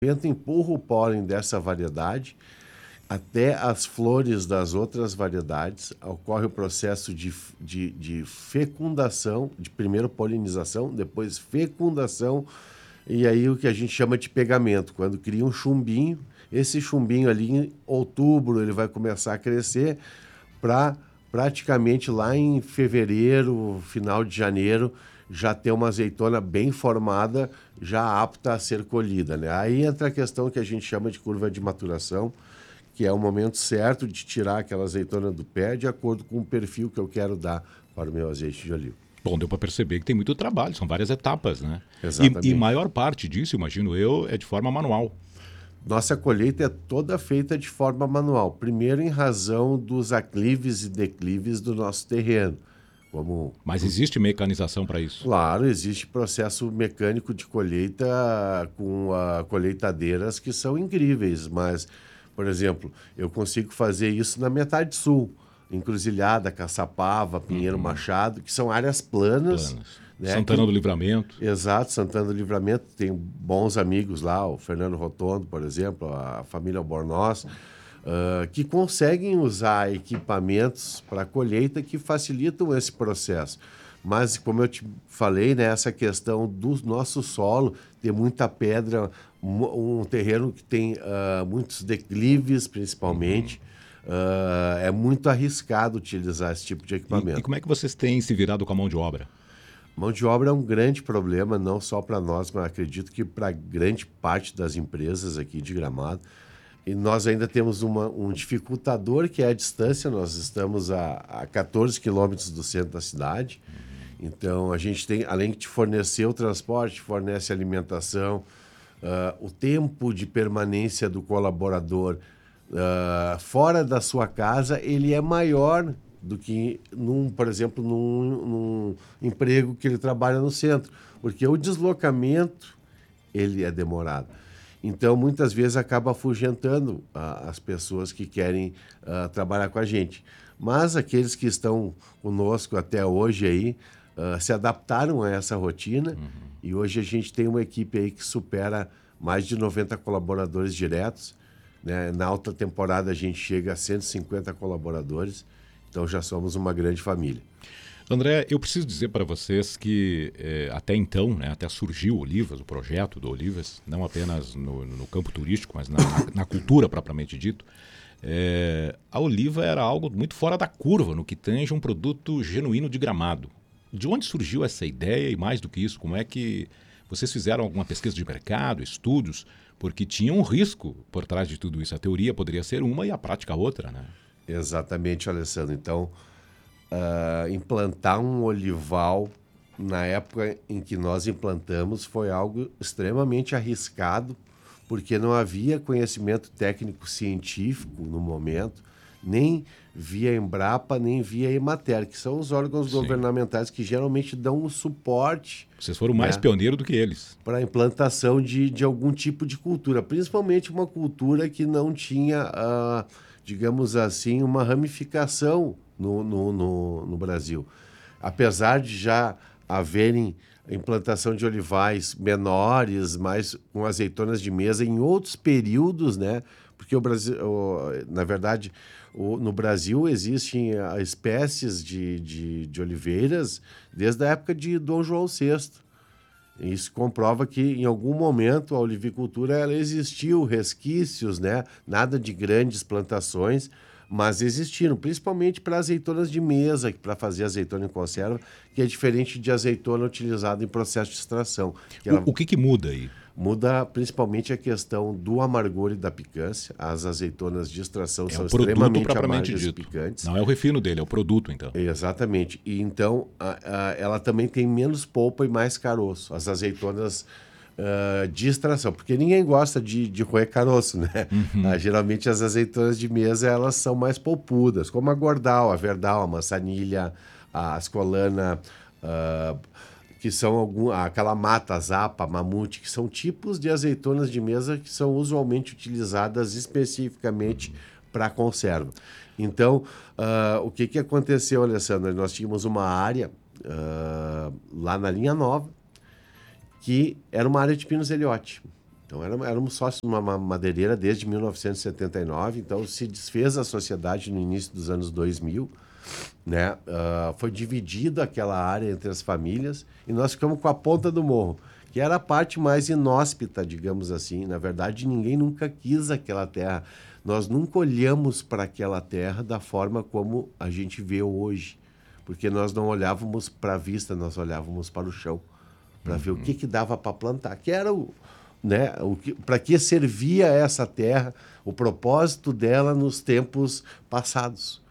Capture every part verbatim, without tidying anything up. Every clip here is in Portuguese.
O vento empurra o pólen dessa variedade até as flores das outras variedades, ocorre o processo de, de, de fecundação, de primeiro polinização, depois fecundação, e aí o que a gente chama de pegamento, quando cria um chumbinho, esse chumbinho ali em outubro ele vai começar a crescer para praticamente lá em fevereiro, final de janeiro, já ter uma azeitona bem formada, já apta a ser colhida, né? Aí entra a questão que a gente chama de curva de maturação, que é o momento certo de tirar aquela azeitona do pé de acordo com o perfil que eu quero dar para o meu azeite de oliva. Bom, deu para perceber que tem muito trabalho, são várias etapas, né? Exatamente. E, e maior parte disso, imagino eu, é de forma manual. Nossa colheita é toda feita de forma manual. Primeiro, em razão dos aclives e declives do nosso terreno. Como... Mas existe mecanização para isso? Claro, existe processo mecânico de colheita com uh, colheitadeiras que são incríveis, mas, por exemplo, eu consigo fazer isso na metade sul. Encruzilhada, Caçapava, Pinheiro uhum. Machado, que são áreas planas. planas. Né, Santana que... do Livramento. Exato, Santana do Livramento. Tem bons amigos lá, o Fernando Rotondo, por exemplo, a família Albornoz, uh, que conseguem usar equipamentos para colheita que facilitam esse processo. Mas, como eu te falei, né, essa questão do nosso solo, ter muita pedra, um, um terreno que tem uh, muitos declives, principalmente, uhum. Uh, é muito arriscado utilizar esse tipo de equipamento. E, e como é que vocês têm se virado com a mão de obra? Mão de obra é um grande problema, não só para nós, mas acredito que para grande parte das empresas aqui de Gramado. E nós ainda temos uma, um dificultador, que é a distância. Nós estamos a, a quatorze quilômetros do centro da cidade. Então, a gente tem, além de fornecer o transporte, fornece alimentação, uh, o tempo de permanência do colaborador Uh, fora da sua casa, ele é maior do que, num, por exemplo, num, num emprego que ele trabalha no centro, porque o deslocamento ele é demorado. Então, muitas vezes, acaba afugentando uh, as pessoas que querem uh, trabalhar com a gente. Mas aqueles que estão conosco até hoje aí, uh, se adaptaram a essa rotina, uhum. E hoje a gente tem uma equipe aí que supera mais de noventa colaboradores diretos. Né? Na alta temporada a gente chega a cento e cinquenta colaboradores, então já somos uma grande família. André, eu preciso dizer para vocês que eh, até então, né, até surgiu o Olivas, o projeto do Olivas, não apenas no, no campo turístico, mas na, na, na cultura propriamente dito, eh, a oliva era algo muito fora da curva no que tange um produto genuíno de Gramado. De onde surgiu essa ideia e, mais do que isso, como é que vocês fizeram alguma pesquisa de mercado, estudos? Porque tinha um risco por trás de tudo isso. A teoria poderia ser uma e a prática outra, né? Exatamente, Alessandro. Então, uh, implantar um olival na época em que nós implantamos foi algo extremamente arriscado, porque não havia conhecimento técnico científico no momento, nem via Embrapa, nem via Emater, que são os órgãos Sim. governamentais que geralmente dão um suporte. Vocês foram mais né, pioneiros do que eles. Para a implantação de, de algum tipo de cultura, principalmente uma cultura que não tinha, uh, digamos assim, uma ramificação no, no, no, no Brasil. Apesar de já haverem implantação de olivais menores, mas com azeitonas de mesa em outros períodos, né? Porque o Brasil, na verdade, no Brasil existem espécies de, de, de oliveiras desde a época de Dom João sexto. Isso comprova que, em algum momento, a olivicultura ela existiu, resquícios, né? Nada de grandes plantações, mas existiram, principalmente para azeitonas de mesa, para fazer azeitona em conserva, que é diferente de azeitona utilizada em processo de extração. Que ela... O, o que, que muda aí? Muda principalmente a questão do amargor e da picância. As azeitonas de extração é são o produto extremamente propriamente amargas dito. e picantes. Não é o refino dele, é o produto, então. Exatamente. E então, a, a, ela também tem menos polpa e mais caroço. As azeitonas uh, de extração, porque ninguém gosta de, de roer caroço, né? Uhum. Uh, geralmente as azeitonas de mesa, elas são mais polpudas, como a Gordal, a Verdal, a Mançanilha, a Ascolana, uh, que são algum, aquela mata, zapa, mamute, que são tipos de azeitonas de mesa que são usualmente utilizadas especificamente para conserva. Então, uh, o que, que aconteceu, Alessandro? Nós tínhamos uma área uh, lá na Linha Nova, que era uma área de Pinus Eliotti. Então, era, éramos sócios de uma madeireira desde mil novecentos e setenta e nove, então se desfez a sociedade no início dos anos dois mil, né? Uh, foi dividida aquela área entre as famílias e nós ficamos com a ponta do morro, que era a parte mais inóspita, digamos assim. Na verdade, ninguém nunca quis aquela terra. Nós nunca olhamos para aquela terra da forma como a gente vê hoje, porque nós não olhávamos para a vista, nós olhávamos para o chão, para uhum. ver o que, que dava para plantar, que era o, né, o que, para que servia essa terra, o propósito dela nos tempos passados.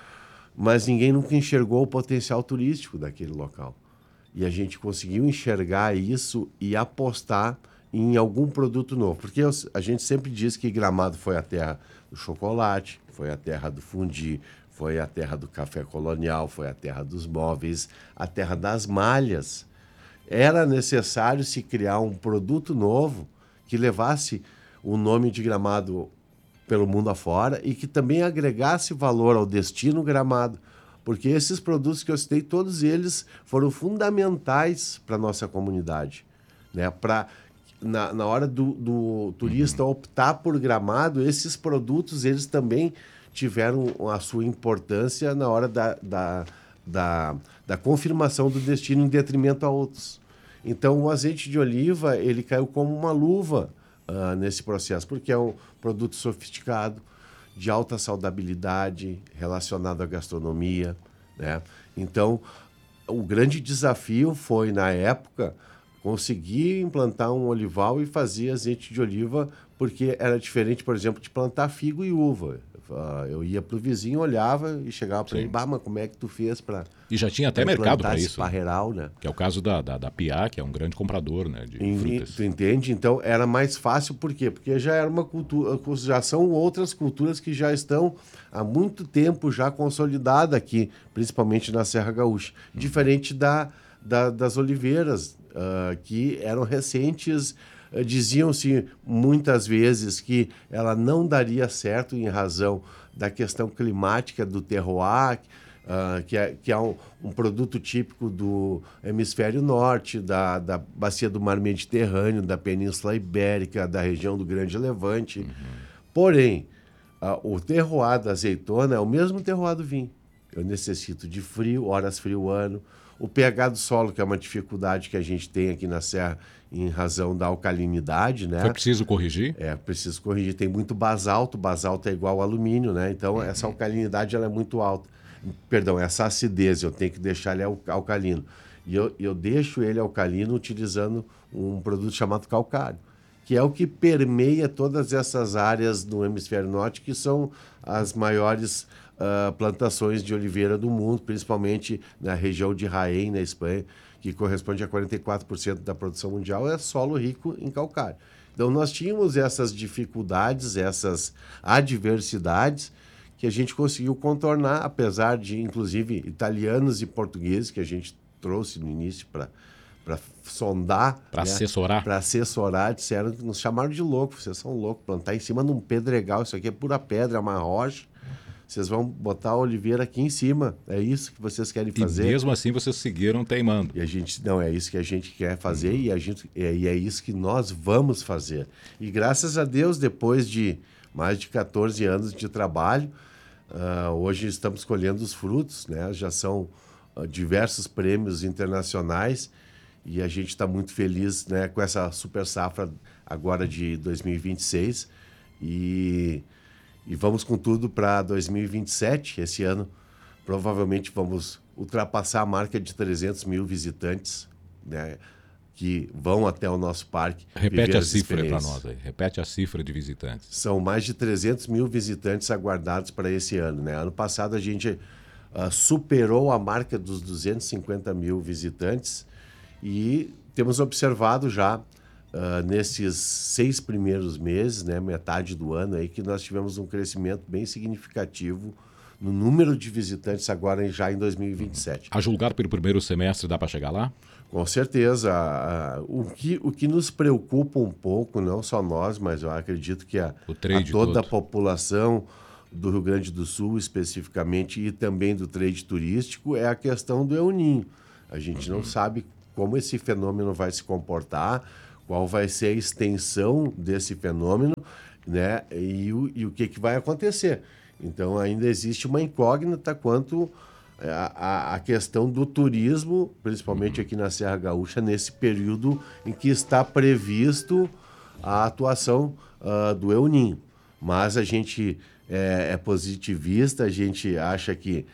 Mas ninguém nunca enxergou o potencial turístico daquele local. E a gente conseguiu enxergar isso e apostar em algum produto novo. Porque eu, a gente sempre diz que Gramado foi a terra do chocolate, foi a terra do fundi, foi a terra do café colonial, foi a terra dos móveis, a terra das malhas. Era necessário se criar um produto novo que levasse o nome de Gramado pelo mundo afora e que também agregasse valor ao destino Gramado. Porque esses produtos que eu citei, todos eles foram fundamentais para a nossa comunidade. Né? Pra, na, na hora do, do turista uhum. optar por Gramado, esses produtos eles também tiveram a sua importância na hora da, da, da, da confirmação do destino em detrimento a outros. Então, o azeite de oliva ele caiu como uma luva uh, nesse processo, porque é um produto sofisticado, de alta saudabilidade, relacionado à gastronomia, né? Então, o grande desafio foi, na época, conseguir implantar um olival e fazer azeite de oliva, porque era diferente, por exemplo, de plantar figo e uva. Eu ia para o vizinho, olhava e chegava para ele, bah, mas como é que tu fez para... E já tinha até mercado para isso. Parreiral, né? Que é o caso da, da, da Pia, que é um grande comprador, né, de e, frutas. Tu entende? Então, era mais fácil, por quê? Porque já era uma cultura, já são outras culturas que já estão há muito tempo já consolidadas aqui, principalmente na Serra Gaúcha. Hum. Diferente da, da, das oliveiras, uh, que eram recentes. Diziam-se muitas vezes que ela não daria certo em razão da questão climática do terroir, uh, que é, que é um, um produto típico do hemisfério norte, da, da bacia do mar Mediterrâneo, da Península Ibérica, da região do Grande Levante. Uhum. Porém, uh, o terroir da azeitona é o mesmo terroir do vinho. Eu necessito de frio, horas frio o ano. O pH do solo, que é uma dificuldade que a gente tem aqui na Serra em razão da alcalinidade, né? Foi preciso corrigir? É, preciso corrigir. Tem muito basalto, basalto é igual ao alumínio, né? Então, uhum. essa alcalinidade ela é muito alta. Perdão, essa acidez, eu tenho que deixar ele alcalino. E eu, eu deixo ele alcalino utilizando um produto chamado calcário, que é o que permeia todas essas áreas do hemisfério norte, que são as maiores uh, plantações de oliveira do mundo, principalmente na região de Jaén, na Espanha, que corresponde a quarenta e quatro por cento da produção mundial, é solo rico em calcário. Então, nós tínhamos essas dificuldades, essas adversidades, que a gente conseguiu contornar, apesar de, inclusive, italianos e portugueses, que a gente trouxe no início para para sondar, para né? assessorar, para assessorar, disseram que nos chamaram de louco, vocês são loucos, plantar em cima de um pedregal, isso aqui é pura pedra, é uma rocha, vocês vão botar a oliveira aqui em cima, é isso que vocês querem fazer. E mesmo assim vocês seguiram teimando. E a gente, não, é isso que a gente quer fazer uhum. e, a gente, e é isso que nós vamos fazer. E graças a Deus, depois de mais de quatorze anos de trabalho, uh, hoje estamos colhendo os frutos, né? Já são uh, diversos prêmios internacionais. E a gente está muito feliz, né, com essa super safra agora de dois mil e vinte e seis. E, e vamos com tudo para dois mil e vinte e sete. Esse ano, provavelmente, vamos ultrapassar a marca de trezentos mil visitantes, né, que vão até o nosso parque. Repete a cifra para nós aí. Repete a cifra de visitantes. São mais de trezentos mil visitantes aguardados para esse ano, né? Ano passado, a gente uh, superou a marca dos duzentos e cinquenta mil visitantes. E temos observado já, uh, nesses seis primeiros meses, né, metade do ano, aí, que nós tivemos um crescimento bem significativo no número de visitantes agora já em dois mil e vinte e sete. A julgar pelo primeiro semestre, dá para chegar lá? Com certeza. Uh, o, que, o que nos preocupa um pouco, não só nós, mas eu acredito que a, a toda todo. a população do Rio Grande do Sul, especificamente, e também do trade turístico, é a questão do El Niño. A gente uhum. não sabe como esse fenômeno vai se comportar, qual vai ser a extensão desse fenômeno, né? E o, e o que, que vai acontecer. Então, ainda existe uma incógnita quanto à, à questão do turismo, principalmente aqui na Serra Gaúcha, nesse período em que está previsto a atuação uh, do El Niño. Mas a gente é, é positivista, a gente acha que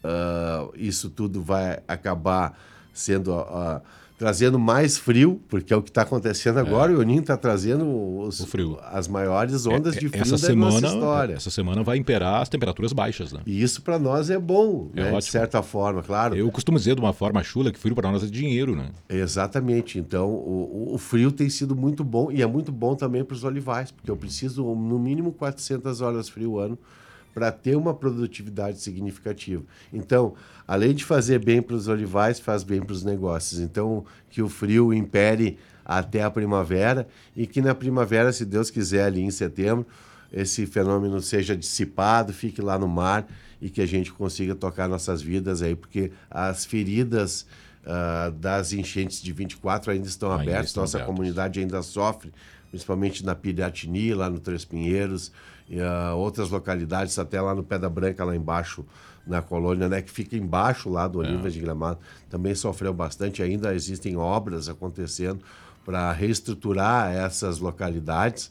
uh, isso tudo vai acabar sendo... Uh, trazendo mais frio, porque é o que está acontecendo agora. É. O El Niño está trazendo os, o frio. As maiores ondas é, de frio essa da semana, nossa história. Essa semana vai imperar as temperaturas baixas, né? E isso para nós é bom, é né? De certa forma, claro. Eu costumo dizer de uma forma chula que frio para nós é dinheiro, né? Exatamente. Então, o, o frio tem sido muito bom e é muito bom também para os olivais, porque eu preciso no mínimo quatrocentas horas frio ano para ter uma produtividade significativa. Então, além de fazer bem para os olivais, faz bem para os negócios. Então, que o frio impere até a primavera e que na primavera, se Deus quiser, ali em setembro, esse fenômeno seja dissipado, fique lá no mar e que a gente consiga tocar nossas vidas aí, porque as feridas uh, das enchentes de vinte e quatro ainda estão ainda abertas, estão nossa abertos. Comunidade ainda sofre, principalmente na Piratini, lá no Três Pinheiros, e uh, outras localidades, até lá no Pedra Branca, lá embaixo, na colônia, né, que fica embaixo lá do Olivas é. de Gramado, também sofreu bastante. Ainda existem obras acontecendo para reestruturar essas localidades.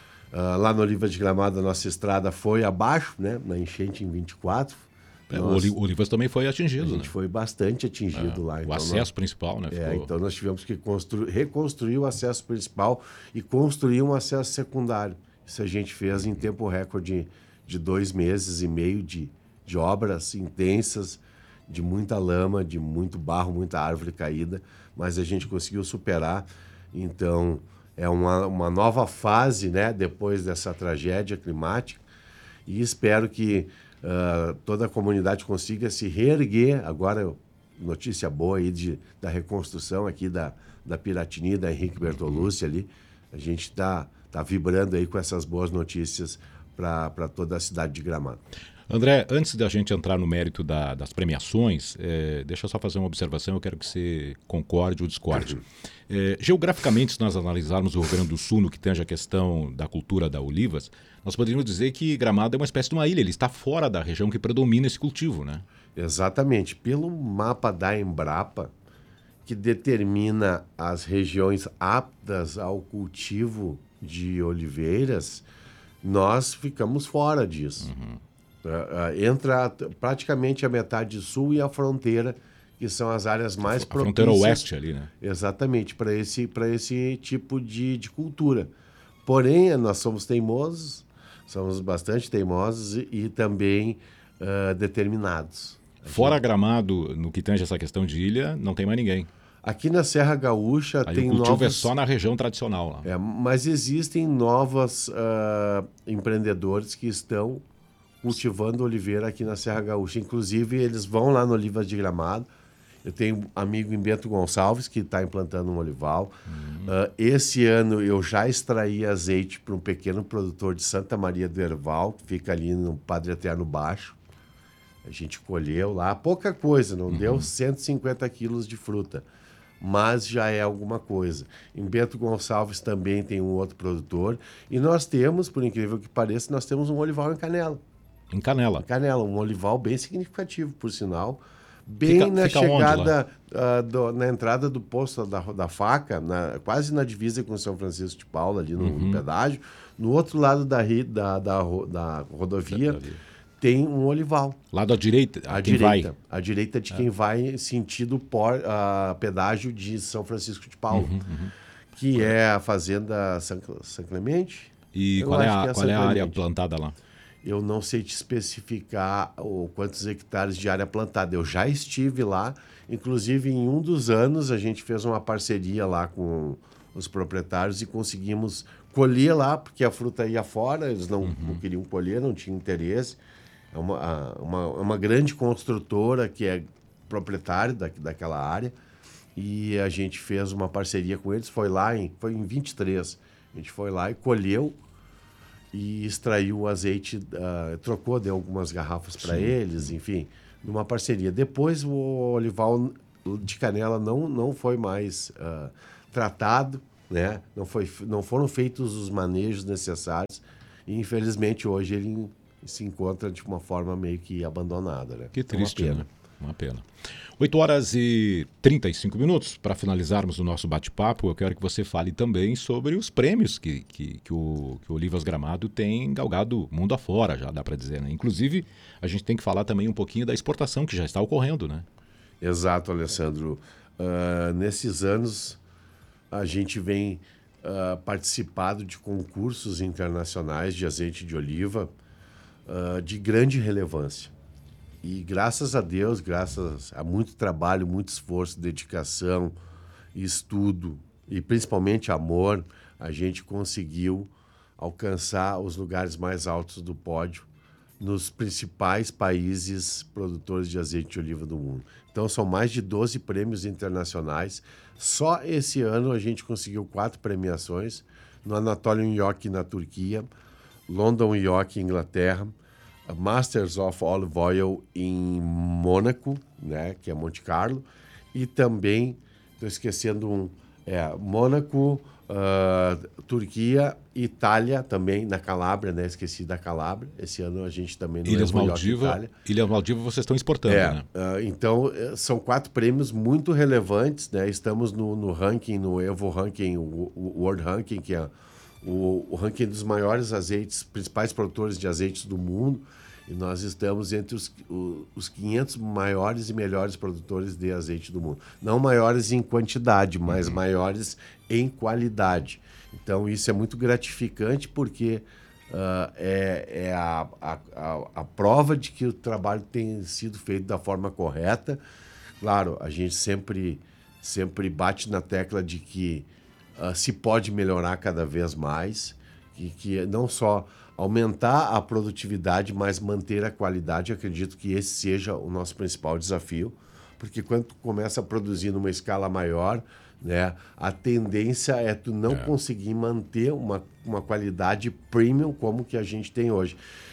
Uh, lá no Olivas de Gramado, a nossa estrada foi abaixo, né, na enchente em vinte e quatro. É, nós, o Olivas também foi atingido. A gente né? foi bastante atingido é, lá. O então acesso nós, principal, né? É, ficou... Então nós tivemos que construir, reconstruir o acesso principal e construir um acesso secundário. Isso a gente fez em tempo recorde de dois meses e meio de, de obras intensas, de muita lama, de muito barro, muita árvore caída, mas a gente conseguiu superar. Então, é uma, uma nova fase, né, depois dessa tragédia climática, e espero que uh, toda a comunidade consiga se reerguer. Agora, notícia boa aí de, da reconstrução aqui da, da Piratini, da Henrique Bertolucci ali. A gente está tá vibrando aí com essas boas notícias para toda a cidade de Gramado. André, antes da gente entrar no mérito da, das premiações, é, deixa eu só fazer uma observação, eu quero que você concorde ou discorde. É, geograficamente, se nós analisarmos o Rio Grande do Sul no que tange a questão da cultura da olivas, nós poderíamos dizer que Gramado é uma espécie de uma ilha, ele está fora da região que predomina esse cultivo, né? Exatamente. Pelo mapa da Embrapa, que determina as regiões aptas ao cultivo de oliveiras, nós ficamos fora disso. Uhum. Uh, entra praticamente a metade sul e a fronteira, que são as áreas mais propícias. A fronteira oeste ali, né? Exatamente, para esse, para esse tipo de, de cultura. Porém, nós somos teimosos, somos bastante teimosos e, e também uh, determinados. Fora gente... Gramado, no que tange essa questão de ilha, não tem mais ninguém. Aqui na Serra Gaúcha aí tem o cultivo novos... é só na região tradicional. Lá. É, mas existem novos uh, empreendedores que estão cultivando oliveira aqui na Serra Gaúcha. Inclusive, eles vão lá no Olivas de Gramado. Eu tenho um amigo em Bento Gonçalves que está implantando um olival. Uhum. Uh, esse ano eu já extraí azeite para um pequeno produtor de Santa Maria do Herval, que fica ali no Padre Eterno Baixo. A gente colheu lá, pouca coisa, não uhum. deu cento e cinquenta quilos de fruta, mas já é alguma coisa. Em Bento Gonçalves também tem um outro produtor. E nós temos, por incrível que pareça, nós temos um olival em Canela. Em Canela? Em Canela, um olival bem significativo, por sinal. Bem fica, na fica chegada, uh, do, na entrada do posto da, da Faca, na, quase na divisa com São Francisco de Paula, ali no, uhum. no pedágio. No outro lado da, da, da, da rodovia, da tem um olival. Lado à direita? À quem direita. Vai? À direita de é. quem vai sentido por, uh, pedágio de São Francisco de Paula, uhum, uhum. que é a fazenda São, São Clemente. E Eu qual é a, é qual é a área plantada lá? Eu não sei te especificar oh, quantos hectares de área plantada. Eu já estive lá, inclusive em um dos anos a gente fez uma parceria lá com os proprietários e conseguimos colher lá, porque a fruta ia fora, eles não, uhum. não queriam colher, não tinham interesse. É uma, uma, uma grande construtora que é proprietária da, daquela área e a gente fez uma parceria com eles, foi lá em, foi em vinte e três, a gente foi lá e colheu e extraiu o azeite, uh, trocou, deu algumas garrafas para eles, enfim, numa parceria. Depois o olival de Canela não, não foi mais uh, tratado, né? Não, foi, não foram feitos os manejos necessários e, infelizmente, hoje ele se encontra de uma forma meio que abandonada, né? Que triste, é uma né? Uma pena. oito horas e trinta e cinco minutos. Para finalizarmos o nosso bate-papo, eu quero que você fale também sobre os prêmios que, que, que, o, que o Olivas Gramado tem galgado mundo afora, já dá para dizer, né? Inclusive, a gente tem que falar também um pouquinho da exportação que já está ocorrendo, né? Exato, Alessandro. Uh, nesses anos, a gente vem uh, participado de concursos internacionais de azeite de oliva uh, de grande relevância. E graças a Deus, graças a muito trabalho, muito esforço, dedicação, estudo e principalmente amor, a gente conseguiu alcançar os lugares mais altos do pódio nos principais países produtores de azeite de oliva do mundo. Então, são mais de doze prêmios internacionais. Só esse ano a gente conseguiu quatro premiações no Anatolian Yock, na Turquia, London Yock, Inglaterra, Masters of Olive Oil em Mônaco, né, que é Monte Carlo, e também, estou esquecendo um, é, Mônaco, uh, Turquia, Itália também, na Calábria, né, esqueci da Calábria, esse ano a gente também no Ilhas Evo Yock, Maldivas, Itália. Ilhas Maldivas vocês estão exportando, é, né? Uh, então, são quatro prêmios muito relevantes, né, estamos no, no ranking, no Evo Ranking, o, o World Ranking, que é o, o ranking dos maiores azeites, principais produtores de azeites do mundo, e nós estamos entre os, os quinhentos maiores e melhores produtores de azeite do mundo. Não maiores em quantidade, mas uhum. maiores em qualidade. Então, isso é muito gratificante porque uh, é, é a, a, a, a prova de que o trabalho tem sido feito da forma correta. Claro, a gente sempre, sempre bate na tecla de que uh, se pode melhorar cada vez mais, e que não só aumentar a produtividade, mas manter a qualidade. Eu acredito que esse seja o nosso principal desafio, porque quando tu começa a produzir numa escala maior, né, a tendência é tu não é. conseguir manter uma, uma qualidade premium como que a gente tem hoje.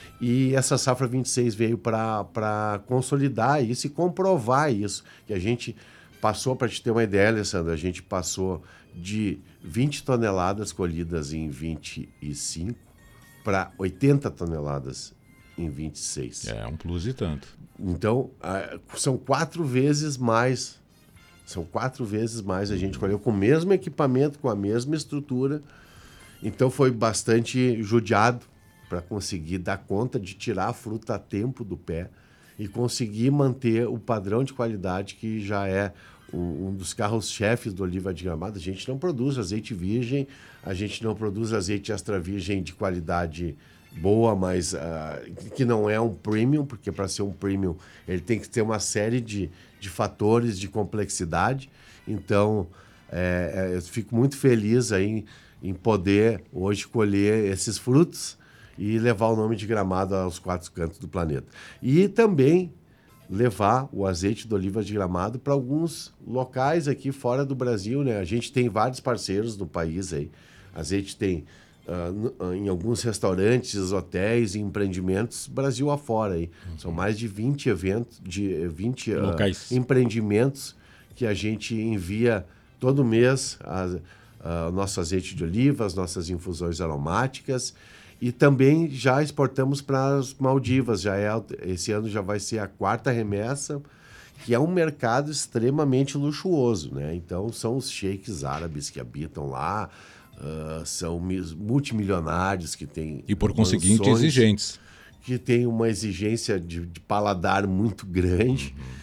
E essa safra vinte e seis veio para consolidar isso e comprovar isso, que a gente passou, para te ter uma ideia, Alessandro, a gente passou de vinte toneladas colhidas em vinte e cinco para oitenta toneladas em vinte e seis. É um plus e tanto. Então, uh, são quatro vezes mais. São quatro vezes mais a gente colheu com o mesmo equipamento, com a mesma estrutura. Então, foi bastante judiado para conseguir dar conta de tirar a fruta a tempo do pé e conseguir manter o padrão de qualidade que já é um, um dos carros-chefes do Oliva de Gramado. A gente não produz azeite virgem, a gente não produz azeite extra virgem de qualidade boa, mas uh, que não é um premium, porque para ser um premium ele tem que ter uma série de, de fatores de complexidade. Então, é, é, eu fico muito feliz aí em, em poder hoje colher esses frutos e levar o nome de Gramado aos quatro cantos do planeta. E também levar o azeite de oliva de Gramado para alguns locais aqui fora do Brasil, né? A gente tem vários parceiros no país aí. Azeite tem uh, em alguns restaurantes, hotéis e empreendimentos Brasil afora aí. Uhum. São mais de vinte eventos, de vinte uh, empreendimentos que a gente envia todo mês a, a, o nosso azeite de oliva, as nossas infusões aromáticas. E também já exportamos para as Maldivas. Já é, esse ano já vai ser a quarta remessa, que é um mercado extremamente luxuoso, né? Então, são os sheiks árabes que habitam lá, uh, são multimilionários que têm... E, por conseguinte, exigentes. Que têm uma exigência de, de paladar muito grande. Uhum.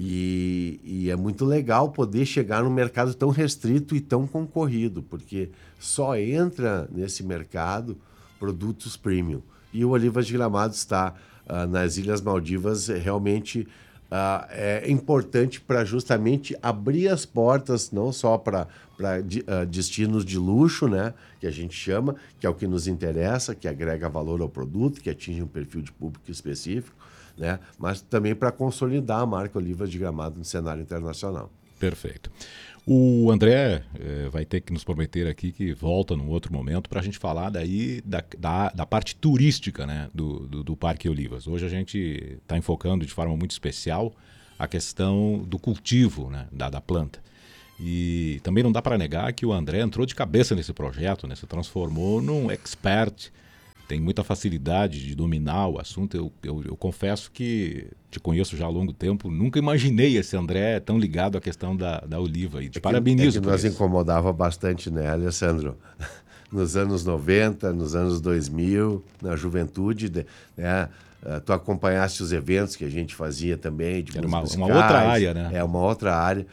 E, e é muito legal poder chegar num mercado tão restrito e tão concorrido, porque só entra nesse mercado produtos premium. E o Olivas de Gramado está uh, nas Ilhas Maldivas, realmente uh, é importante para justamente abrir as portas, não só para uh, destinos de luxo, né, que a gente chama, que é o que nos interessa, que agrega valor ao produto, que atinge um perfil de público específico, né, mas também para consolidar a marca Olivas de Gramado no cenário internacional. Perfeito. O André eh, vai ter que nos prometer aqui que volta num outro momento para a gente falar daí da, da, da parte turística, né, do, do, do Parque Olivas. Hoje a gente está enfocando de forma muito especial a questão do cultivo, né, da, da planta. E também não dá para negar que o André entrou de cabeça nesse projeto, né? Se transformou num expert, tem muita facilidade de dominar o assunto. Eu, eu, eu confesso que te conheço já há longo tempo, nunca imaginei esse André tão ligado à questão da, da oliva. E te é que, parabenizo é que por nós isso. incomodava bastante, né, Alessandro? Nos anos noventa, nos anos dois mil, na juventude, né? Tu acompanhaste os eventos que a gente fazia também, de Era uma, músicas uma musicais, outra área, né? É uma outra área.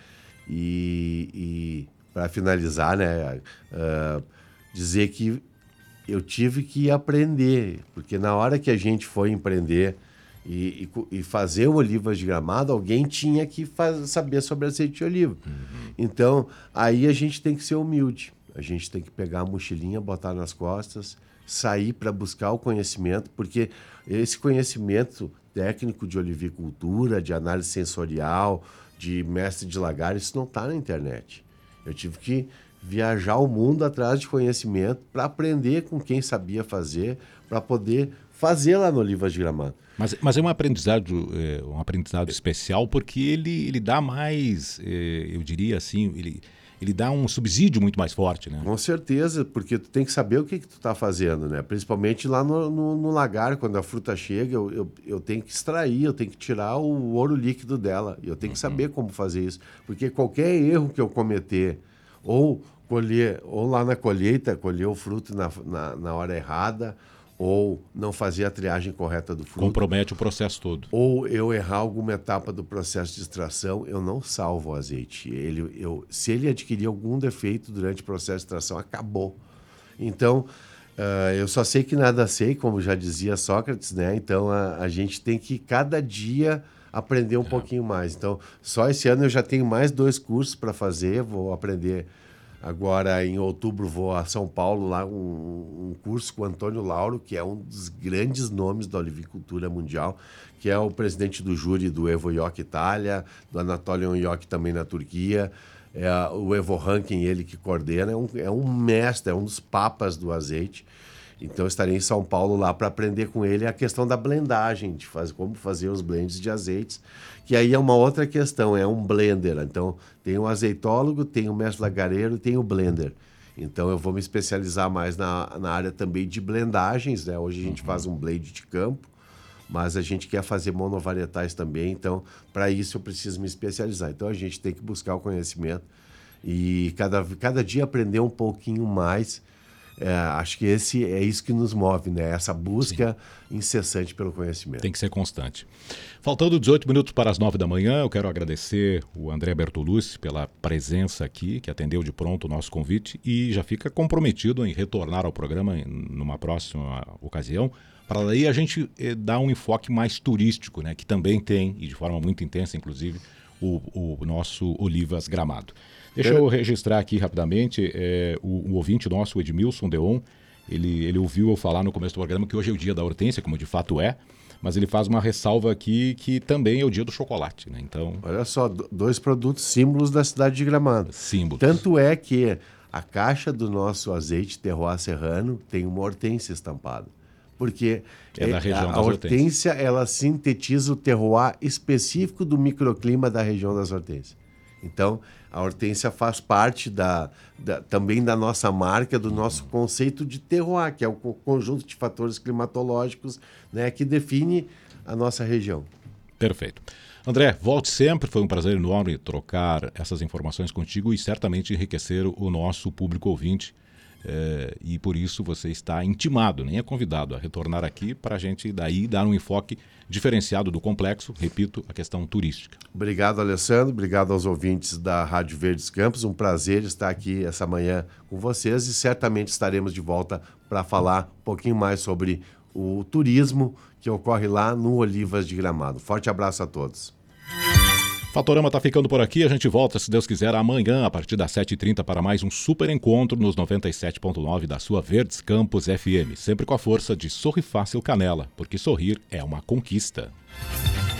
E, e para finalizar, né, uh, dizer que eu tive que aprender, porque na hora que a gente foi empreender e, e, e fazer o Olivas de Gramado, alguém tinha que faz, saber sobre azeite de oliva. Uhum. Então, aí a gente tem que ser humilde. A gente tem que pegar a mochilinha, botar nas costas, sair para buscar o conhecimento, porque esse conhecimento técnico de olivicultura, de análise sensorial, de mestre de lagar, isso não está na internet. Eu tive que viajar o mundo atrás de conhecimento para aprender com quem sabia fazer, para poder fazer lá no Olivas de Gramado. Mas, mas é um aprendizado, é, um aprendizado especial porque ele, ele dá mais, é, eu diria assim, ele, ele dá um subsídio muito mais forte, né? Com certeza, porque tu tem que saber o que, que tu está fazendo, né? Principalmente lá no, no, no lagar, quando a fruta chega, eu, eu, eu tenho que extrair, eu tenho que tirar o ouro líquido dela. E eu tenho que uhum. saber como fazer isso. Porque qualquer erro que eu cometer, ou colher, ou lá na colheita, colher o fruto na, na, na hora errada, ou não fazer a triagem correta do fruto. Compromete o processo todo. Ou eu errar alguma etapa do processo de extração, eu não salvo o azeite. Ele, eu, se ele adquirir algum defeito durante o processo de extração, acabou. Então, uh, eu só sei que nada sei, como já dizia Sócrates, né? Então, a, a gente tem que, cada dia, aprender um é. pouquinho mais. Então, só esse ano eu já tenho mais dois cursos para fazer, vou aprender... Agora, em outubro, vou a São Paulo, lá um, um curso com o Antônio Lauro, que é um dos grandes nomes da olivicultura mundial, que é o presidente do júri do Evo Yock Itália, do Anatolian Yock também na Turquia, é o Evo Rankin, ele que coordena, é um, é um mestre, é um dos papas do azeite. Então, estarei em São Paulo lá para aprender com ele a questão da blendagem, de fazer, como fazer os blends de azeites, que aí é uma outra questão, é um blender. Então, tem o azeitólogo, tem o mestre lagareiro, tem o blender. Então, eu vou me especializar mais na, na área também de blendagens, né? Hoje a gente uhum. faz um blend de campo, mas a gente quer fazer monovarietais também, então, para isso eu preciso me especializar. Então, a gente tem que buscar o conhecimento e cada, cada dia aprender um pouquinho mais. É, acho que esse é isso que nos move, né? Essa busca Sim. incessante pelo conhecimento. Tem que ser constante. Faltando dezoito minutos para as nove da manhã, eu quero agradecer o André Bertolucci pela presença aqui, que atendeu de pronto o nosso convite e já fica comprometido em retornar ao programa numa próxima ocasião, para daí a gente eh, dar um enfoque mais turístico, né? Que também tem, e de forma muito intensa, inclusive, o, o nosso Olivas Gramado. Deixa eu registrar aqui rapidamente, é, o, o ouvinte nosso, o Edmilson Deon, ele, ele ouviu eu falar no começo do programa que hoje é o dia da hortênsia, como de fato é, mas ele faz uma ressalva aqui que também é o dia do chocolate, né? Então, olha só, dois produtos símbolos da cidade de Gramado. Símbolos. Tanto é que a caixa do nosso azeite terroir serrano tem uma hortência estampada. Porque é da região a, das a hortência, ela sintetiza o terroir específico do microclima da região das hortênsias. Então, a hortência faz parte da, da, também da nossa marca, do nosso conceito de terroir, que é o conjunto de fatores climatológicos, né, que define a nossa região. Perfeito. André, volte sempre, foi um prazer enorme trocar essas informações contigo e certamente enriquecer o nosso público ouvinte. É, e por isso você está intimado, nem é convidado a retornar aqui para a gente daí dar um enfoque diferenciado do complexo, repito, a questão turística. Obrigado, Alessandro, obrigado aos ouvintes da Rádio Verdes Campos, um prazer estar aqui essa manhã com vocês e certamente estaremos de volta para falar um pouquinho mais sobre o turismo que ocorre lá no Olivas de Gramado. Forte abraço a todos. Fatorama está ficando por aqui, a gente volta, se Deus quiser, amanhã, a partir das sete e trinta, para mais um super encontro nos noventa e sete ponto nove da sua Verdes Campos F M, sempre com a força de Sorri Fácil Canela, porque sorrir é uma conquista.